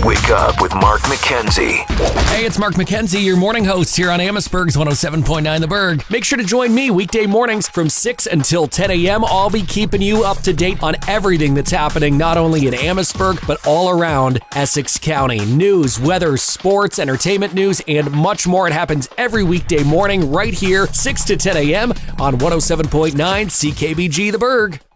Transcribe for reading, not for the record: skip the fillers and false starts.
Wake up with Mark McKenzie. Hey, it's Mark McKenzie, your morning host here on Amherstburg's 107.9 The Berg. Make sure to join me weekday mornings from 6 until 10 a.m. I'll be keeping you up to date on everything that's happening not only in Amherstburg, but all around Essex County. News, weather, sports, entertainment news, and much more. It happens every weekday morning right here, 6 to 10 a.m. on 107.9 CKBG The Berg.